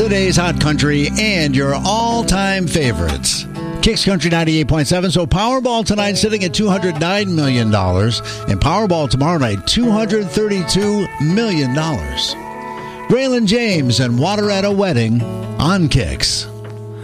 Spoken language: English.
Today's Hot Country and your all-time favorites. Kicks Country 98.7. So Powerball tonight sitting at $209 million. And Powerball tomorrow night, $232 million. Braylon James and Water at a Wedding on Kicks.